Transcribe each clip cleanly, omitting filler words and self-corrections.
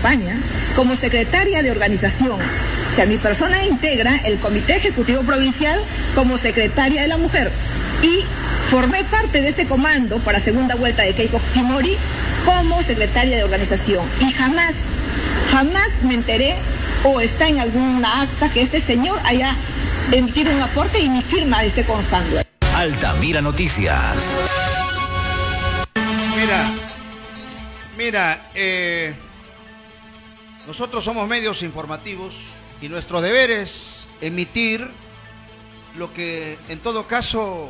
campaña como secretaria de organización. O sea, mi persona integra el Comité Ejecutivo Provincial como secretaria de la mujer y formé parte de este comando para segunda vuelta de Keiko Fujimori como secretaria de organización. Y jamás me enteré o está en alguna acta que este señor haya emitido un aporte y mi firma esté constando. Altamira Noticias. Mira, nosotros somos medios informativos y nuestro deber es emitir lo que en todo caso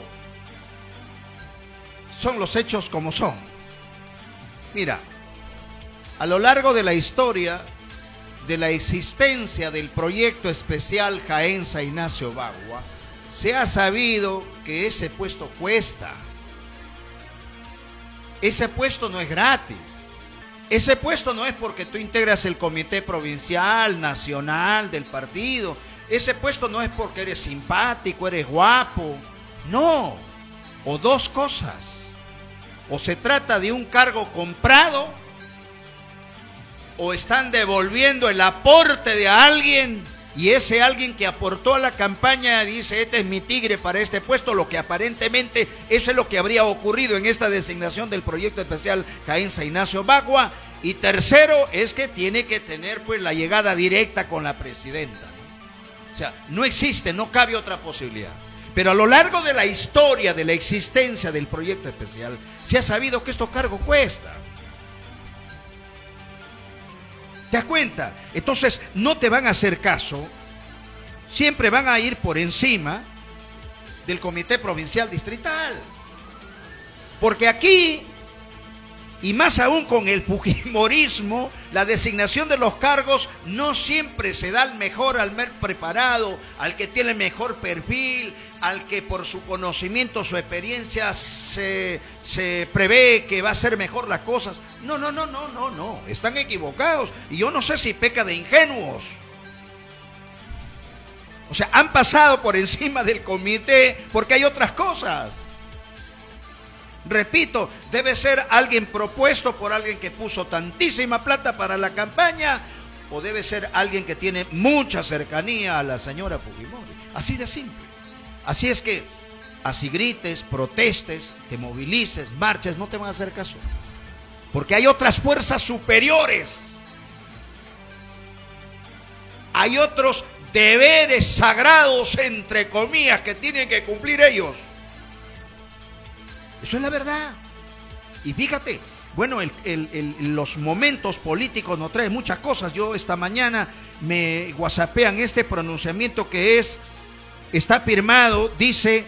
son los hechos como son. Mira, a lo largo de la historia de la existencia del proyecto especial Jaén San Ignacio Bagua, se ha sabido que ese puesto cuesta. Ese puesto no es gratis. Ese puesto no es porque tú integras el comité provincial, nacional del partido. Ese puesto no es porque eres simpático, eres guapo. No. O dos cosas. O se trata de un cargo comprado, o están devolviendo el aporte de alguien, y ese alguien que aportó a la campaña dice, este es mi tigre para este puesto, lo que aparentemente eso es lo que habría ocurrido en esta designación del proyecto especial Jaén San Ignacio Bagua. Y tercero es que tiene que tener pues la llegada directa con la presidenta, ¿no? O sea, no existe, no cabe otra posibilidad. Pero a lo largo de la historia de la existencia del proyecto especial, se ha sabido que estos cargos cuestan. ¿Te das cuenta? Entonces no te van a hacer caso, siempre van a ir por encima del Comité Provincial Distrital. Porque aquí, y más aún con el fujimorismo, la designación de los cargos no siempre se da al mejor, al más preparado, al que tiene el mejor perfil, al que por su conocimiento, su experiencia se prevé que va a ser mejor las cosas. No, están equivocados. Y yo no sé si peca de ingenuos. O sea, han pasado por encima del comité porque hay otras cosas. Repito, debe ser alguien propuesto por alguien que puso tantísima plata para la campaña, o debe ser alguien que tiene mucha cercanía a la señora Fujimori. Así de simple. Así es que, así grites, protestes, te movilices, marches, no te van a hacer caso. Porque hay otras fuerzas superiores. Hay otros deberes sagrados, entre comillas, que tienen que cumplir ellos. Eso es la verdad. Y fíjate, bueno, los momentos políticos nos traen muchas cosas. Yo esta mañana me whatsappean este pronunciamiento que está firmado, dice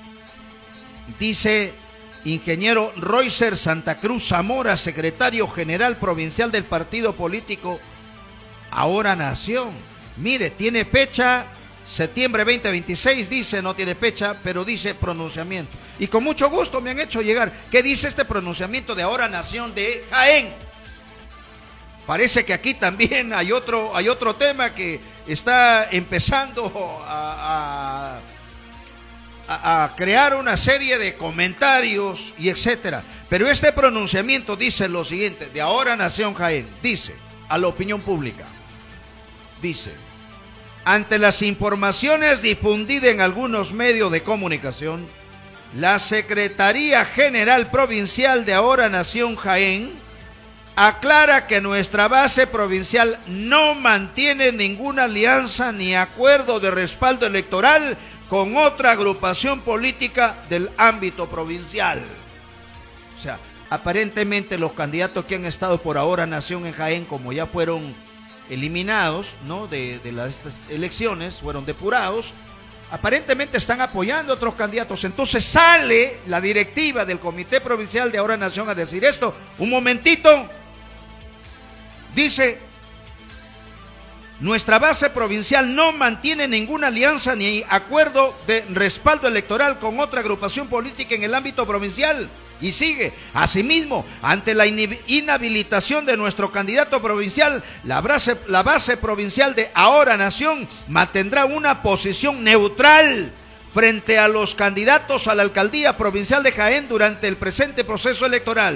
ingeniero Roycer Santa Cruz Zamora, secretario general provincial del partido político Ahora Nación. Mire, tiene fecha septiembre 2026, dice, no tiene fecha, pero dice pronunciamiento. Y con mucho gusto me han hecho llegar. ¿Qué dice este pronunciamiento de Ahora Nación de Jaén? Parece que aquí también hay otro tema que está empezando a crear una serie de comentarios y etcétera. Pero este pronunciamiento dice lo siguiente, de Ahora Nación Jaén, dice a la opinión pública, dice: ante las informaciones difundidas en algunos medios de comunicación, la Secretaría General Provincial de Ahora Nación Jaén aclara que nuestra base provincial no mantiene ninguna alianza ni acuerdo de respaldo electoral con otra agrupación política del ámbito provincial. O sea, aparentemente los candidatos que han estado por Ahora Nación en Jaén, como ya fueron eliminados, ¿no?, de estas elecciones, fueron depurados, aparentemente están apoyando a otros candidatos. Entonces sale la directiva del Comité Provincial de Ahora Nación a decir esto. Un momentito. Dice: nuestra base provincial no mantiene ninguna alianza ni acuerdo de respaldo electoral con otra agrupación política en el ámbito provincial. Y sigue: asimismo, ante la inhabilitación de nuestro candidato provincial, la base provincial de Ahora Nación mantendrá una posición neutral frente a los candidatos a la alcaldía provincial de Jaén durante el presente proceso electoral.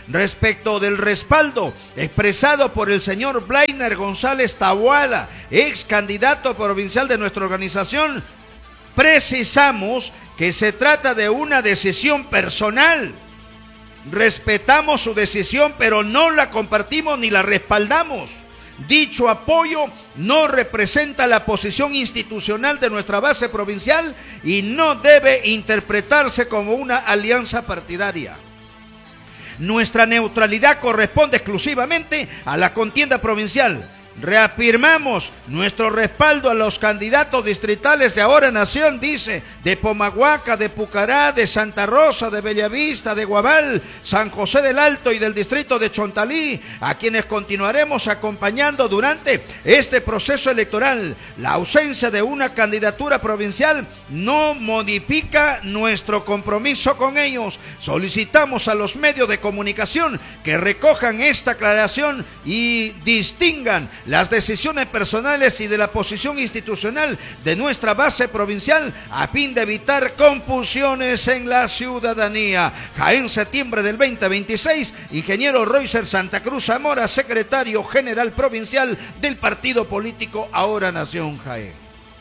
respecto del respaldo expresado por el señor Blainer González Taboada, ex candidato provincial de nuestra organización, precisamos que se trata de una decisión personal. Respetamos su decisión, pero no la compartimos ni la respaldamos. Dicho apoyo no representa la posición institucional de nuestra base provincial y no debe interpretarse como una alianza partidaria. Nuestra neutralidad corresponde exclusivamente a la contienda provincial. Reafirmamos nuestro respaldo a los candidatos distritales de Ahora Nación, dice, de Pomahuaca, de Pucará, de Santa Rosa, de Bellavista, de Guabal, San José del Alto y del distrito de Chontalí, a quienes continuaremos acompañando durante este proceso electoral. La ausencia de una candidatura provincial no modifica nuestro compromiso con ellos. Solicitamos a los medios de comunicación que recojan esta aclaración y distingan las decisiones personales y de la posición institucional de nuestra base provincial a fin de evitar confusiones en la ciudadanía. Jaén, septiembre del 2026, ingeniero Roycer Santa Cruz Zamora, secretario general provincial del partido político Ahora Nación Jaén.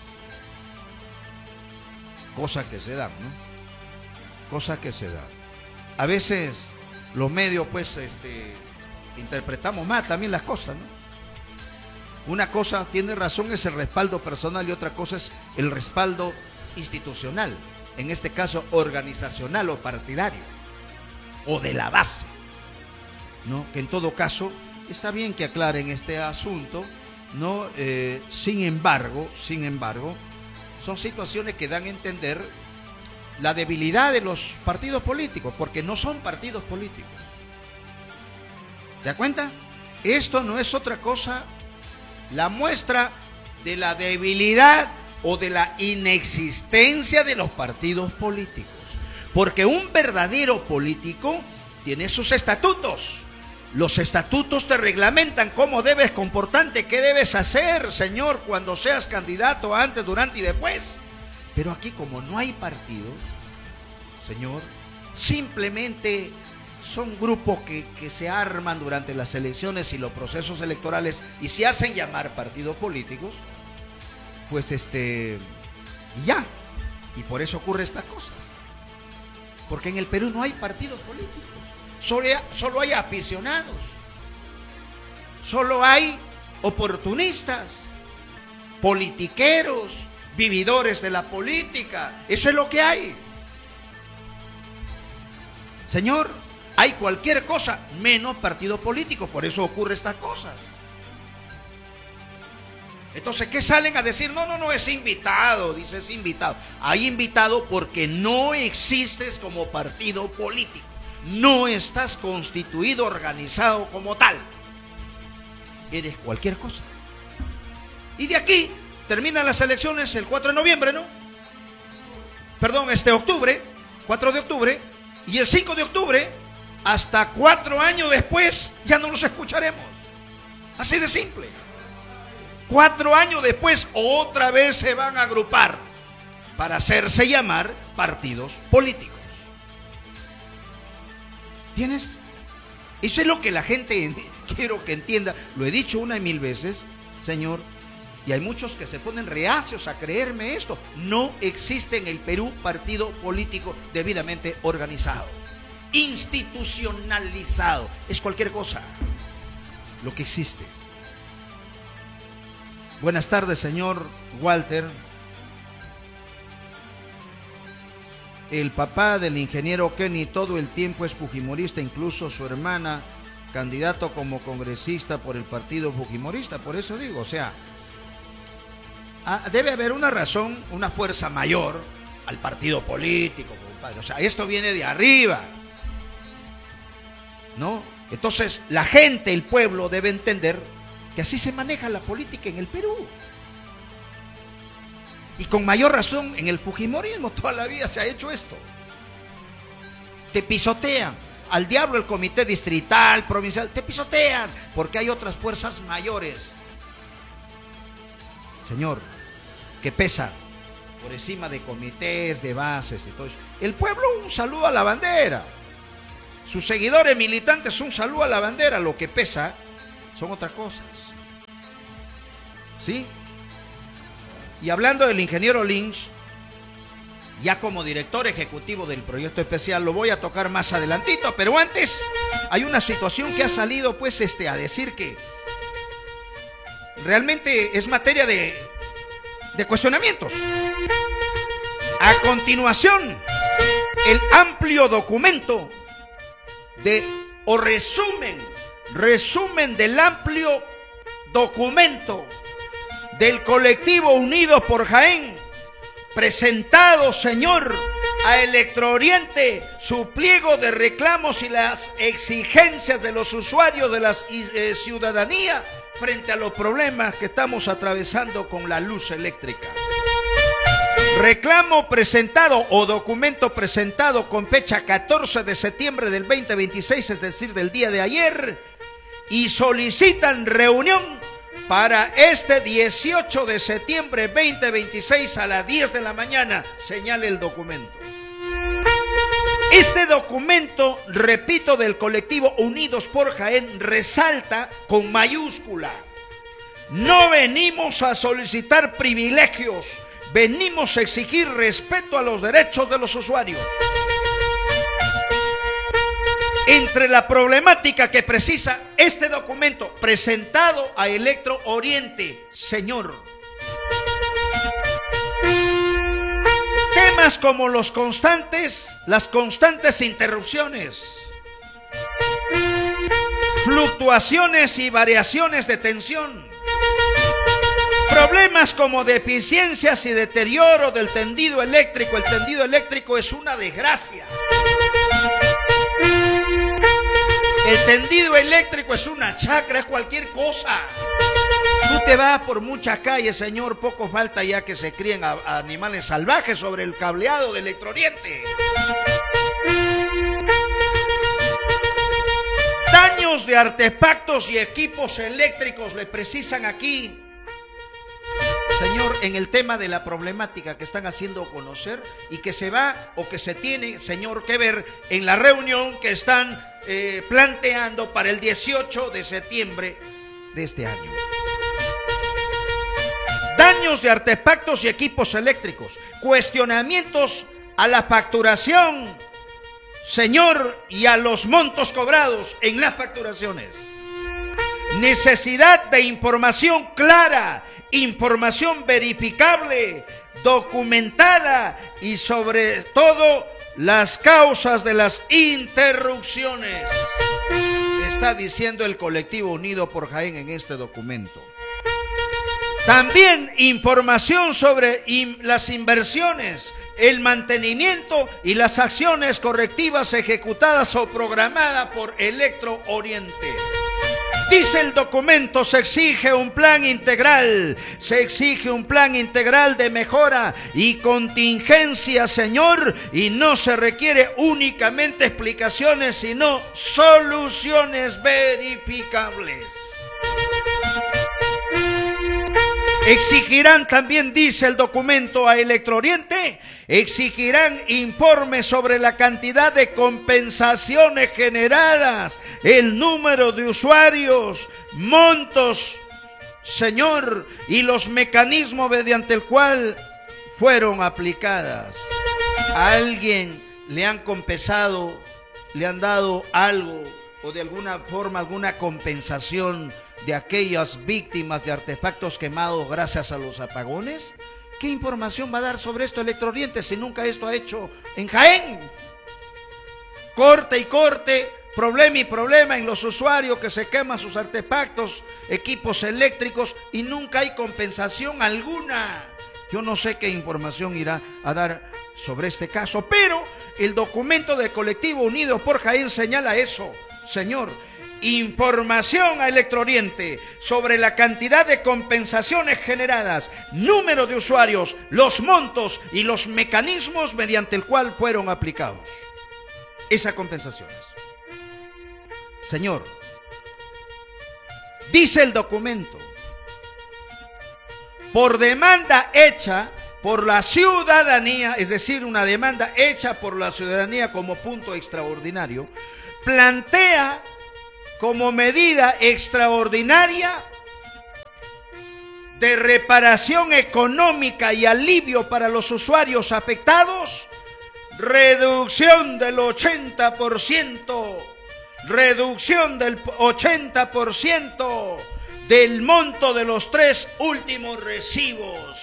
Cosas que se dan, ¿no? Cosas que se dan. A veces los medios, pues, interpretamos mal también las cosas, ¿no? Una cosa, tiene razón, es el respaldo personal y otra cosa es el respaldo institucional, en este caso organizacional o partidario, o de la base, ¿no? Que en todo caso está bien que aclaren este asunto, ¿no? Sin embargo, son situaciones que dan a entender la debilidad de los partidos políticos, porque no son partidos políticos. ¿Te das cuenta? Esto no es otra cosa, la muestra de la debilidad o de la inexistencia de los partidos políticos. Porque un verdadero político tiene sus estatutos. Los estatutos te reglamentan cómo debes comportarte, qué debes hacer, señor, cuando seas candidato, antes, durante y después. Pero aquí, como no hay partidos, señor, simplemente son grupos que se arman durante las elecciones y los procesos electorales y se hacen llamar partidos políticos, pues y ya. Y por eso ocurre estas cosas. Porque en el Perú no hay partidos políticos, solo hay aficionados, solo hay oportunistas, politiqueros, vividores de la política. Eso es lo que hay. Señor, hay cualquier cosa menos partido político, por eso ocurre estas cosas. Entonces, ¿qué salen a decir? No, es invitado, dice, es invitado. Hay invitado porque no existes como partido político. No estás constituido, organizado como tal. Eres cualquier cosa. Y de aquí terminan las elecciones el 4 de noviembre, ¿no? Perdón, octubre, 4 de octubre, y el 5 de octubre, hasta 4 años después, ya no los escucharemos. Así de simple. 4 años después, otra vez se van a agrupar para hacerse llamar partidos políticos. ¿Tienes? Eso es lo que la gente quiero que entienda. Lo he dicho una y mil veces, señor, y hay muchos que se ponen reacios a creerme esto. No existe en el Perú partido político debidamente organizado, institucionalizado. Es cualquier cosa lo que existe. Buenas tardes, señor Walter. El papá del ingeniero Kenny todo el tiempo es fujimorista, incluso su hermana, candidato como congresista por el partido fujimorista. Por eso digo, o sea, debe haber una razón, una fuerza mayor al partido político, compadre. O sea, esto viene de arriba, ¿no? Entonces, la gente, el pueblo debe entender que así se maneja la política en el Perú. Y con mayor razón, en el fujimorismo toda la vida se ha hecho esto. Te pisotean. Al diablo el comité distrital, provincial, te pisotean, porque hay otras fuerzas mayores, señor, que pesan por encima de comités, de bases y todo eso. El pueblo, un saludo a la bandera. sus seguidores militantes un saludo a la bandera. Lo que pesa son otras cosas. ¿Sí? Y hablando del ingeniero Lynch, ya como director ejecutivo del proyecto especial, lo voy a tocar más adelantito, pero antes hay una situación que ha salido pues a decir que realmente es materia de cuestionamientos. A continuación, el amplio documento resumen del amplio documento del colectivo Unidos por Jaén, presentado, señor, a Electrooriente, su pliego de reclamos y las exigencias de los usuarios de la ciudadanía frente a los problemas que estamos atravesando con la luz eléctrica. Reclamo presentado o documento presentado con fecha 14 de septiembre del 2026, es decir, del día de ayer, y solicitan reunión para este 18 de septiembre 2026 a las 10 de la mañana, señala el documento. Este documento, repito, del colectivo Unidos por Jaén, resalta con mayúscula: no venimos a solicitar privilegios, venimos a exigir respeto a los derechos de los usuarios. Entre la problemática que precisa este documento presentado a Electrooriente, señor, temas como las constantes interrupciones, fluctuaciones y variaciones de tensión, problemas como deficiencias y deterioro del tendido eléctrico. El tendido eléctrico es una desgracia. El tendido eléctrico es una chacra, es cualquier cosa. Tú te vas por muchas calles, señor, poco falta ya que se críen animales salvajes sobre el cableado de Electrooriente. Daños de artefactos y equipos eléctricos le precisan aquí, señor, en el tema de la problemática que están haciendo conocer y que se va o que se tiene, señor, que ver en la reunión que están planteando para el 18 de septiembre de este año. Daños de artefactos y equipos eléctricos, cuestionamientos a la facturación, señor, y a los montos cobrados en las facturaciones. Necesidad de información clara, información verificable, documentada y sobre todo las causas de las interrupciones. Está diciendo el colectivo Unido por Jaén en este documento. También información sobre las inversiones, el mantenimiento y las acciones correctivas ejecutadas o programadas por Electrooriente. Dice el documento, se exige un plan integral de mejora y contingencia, señor, y no se requiere únicamente explicaciones, sino soluciones verificables. Exigirán también, dice el documento, a Electrooriente, exigirán informes sobre la cantidad de compensaciones generadas, el número de usuarios, montos, señor, y los mecanismos mediante el cual fueron aplicadas. ¿A alguien le han compensado, le han dado algo o de alguna forma alguna compensación de aquellas víctimas de artefactos quemados gracias a los apagones? ¿Qué información va a dar sobre esto Electrooriente si nunca esto ha hecho en Jaén? Corte y corte, problema y problema en los usuarios que se queman sus artefactos, equipos eléctricos y nunca hay compensación alguna. Yo no sé qué información irá a dar sobre este caso, pero el documento del colectivo Unidos por Jaén señala eso, señor. Información a Electrooriente sobre la cantidad de compensaciones generadas, número de usuarios, los montos y los mecanismos mediante el cual fueron aplicados esas compensaciones. Señor, dice el documento, por demanda hecha por la ciudadanía, es decir, una demanda hecha por la ciudadanía como punto extraordinario, plantea como medida extraordinaria de reparación económica y alivio para los usuarios afectados, reducción del 80%, reducción del 80% del monto de los 3 últimos recibos.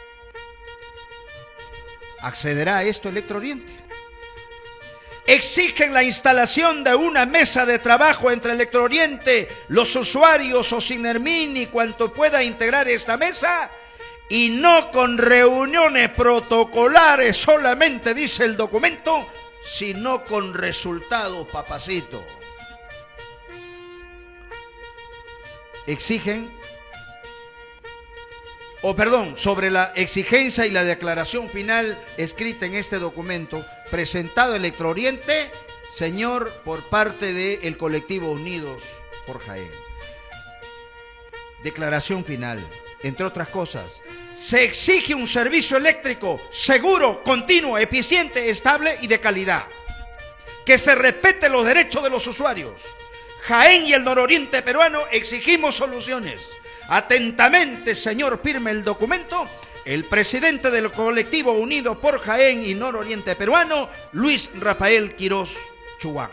¿Accederá a esto Electrooriente? Exigen la instalación de una mesa de trabajo entre Electrooriente, los usuarios o Sinermin y cuanto pueda integrar esta mesa, y no con reuniones protocolares solamente, dice el documento, sino con resultados, papacito. Sobre la exigencia y la declaración final escrita en este documento, presentado a Electrooriente, señor, por parte del colectivo Unidos por Jaén. Declaración final, entre otras cosas, se exige un servicio eléctrico seguro, continuo, eficiente, estable y de calidad. Que se respete los derechos de los usuarios. Jaén y el nororiente peruano exigimos soluciones. Atentamente, señor, firme el documento, el presidente del colectivo Unido por Jaén y nororiente peruano, Luis Rafael Quiroz Chuán.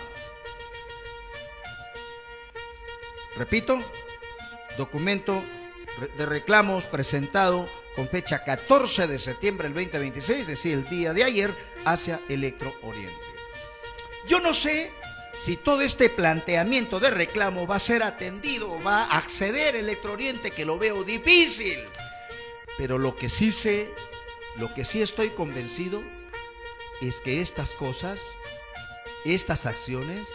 Repito, documento de reclamos presentado con fecha 14 de septiembre del 2026, es decir, el día de ayer, hacia Electrooriente. Yo no sé si todo este planteamiento de reclamo va a ser atendido, va a acceder Electrooriente, que lo veo difícil. Pero lo que sí sé, lo que sí estoy convencido, es que estas cosas, estas acciones,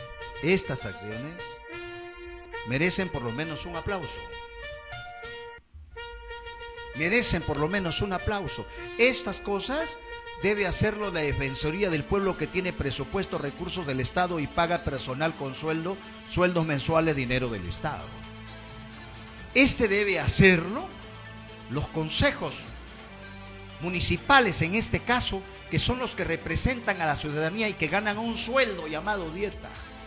merecen por lo menos un aplauso. Merecen por lo menos un aplauso. Estas cosas debe hacerlo la Defensoría del Pueblo, que tiene presupuesto, recursos del Estado y paga personal con sueldos mensuales, dinero del Estado. Debe hacerlo los consejos municipales, en este caso, que son los que representan a la ciudadanía y que ganan un sueldo llamado dieta.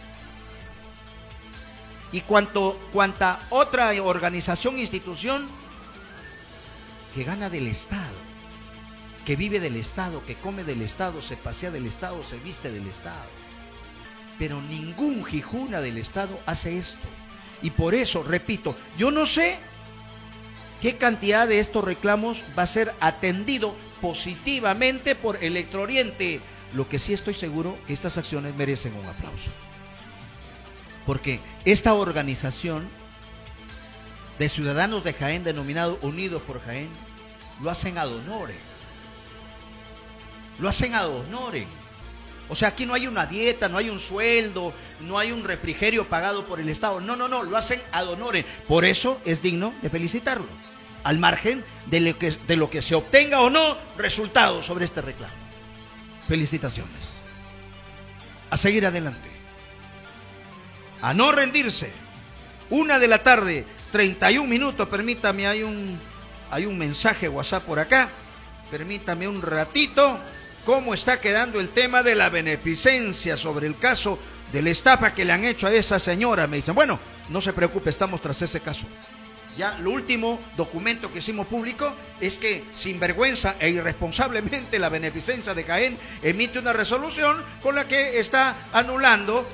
Y cuanta otra organización, institución que gana del Estado, que vive del Estado, que come del Estado, se pasea del Estado, se viste del Estado. Pero ningún jijuna del Estado hace esto. Y por eso, repito, yo no sé qué cantidad de estos reclamos va a ser atendido positivamente por Electrooriente. Lo que sí estoy seguro, que estas acciones merecen un aplauso. Porque esta organización de ciudadanos de Jaén, denominado Unidos por Jaén, lo hacen ad honorem. Lo hacen ad honorem. O sea, aquí no hay una dieta, no hay un sueldo, no hay un refrigerio pagado por el Estado. No, lo hacen ad honorem. Por eso es digno de felicitarlo, al margen de lo que se obtenga o no resultados sobre este reclamo. Felicitaciones. A seguir adelante. A no rendirse. 1:31 p.m, permítame, hay un mensaje WhatsApp por acá. Permítame un ratito. ¿Cómo está quedando el tema de la beneficencia sobre el caso de la estafa que le han hecho a esa señora? Me dicen, bueno, no se preocupe, estamos tras ese caso. Ya lo último documento que hicimos público es que, sin vergüenza e irresponsablemente, la beneficencia de Jaén emite una resolución con la que está anulando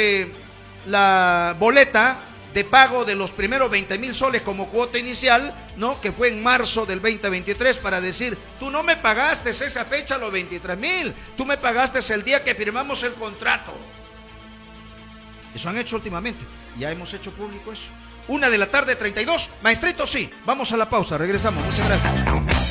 la boleta de pago de los primeros 20,000 soles como cuota inicial, ¿no? Que fue en marzo del 2023, para decir, tú no me pagaste esa fecha los 23,000, tú me pagaste el día que firmamos el contrato. Eso han hecho últimamente, ya hemos hecho público eso. 1:32 p.m, maestrito, sí, vamos a la pausa, regresamos, muchas gracias.